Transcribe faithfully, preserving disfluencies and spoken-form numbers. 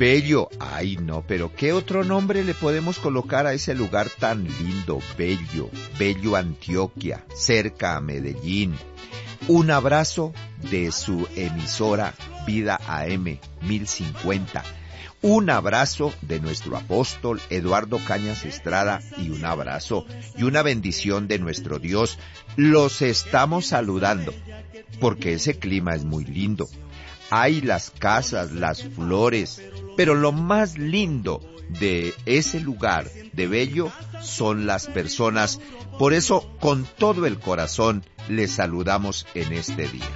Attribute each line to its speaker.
Speaker 1: Bello. Ay, no, pero ¿qué otro nombre le podemos colocar a ese lugar tan lindo? Bello. Bello, Antioquia, cerca a Medellín. Un abrazo de su emisora Vida A M mil cincuenta. Un abrazo de nuestro apóstol Eduardo Cañas Estrada y un abrazo y una bendición de nuestro Dios. Los estamos saludando porque ese clima es muy lindo. Hay las casas, las flores, pero lo más lindo de ese lugar de Bello son las personas. Por eso, con todo el corazón, les saludamos en este día.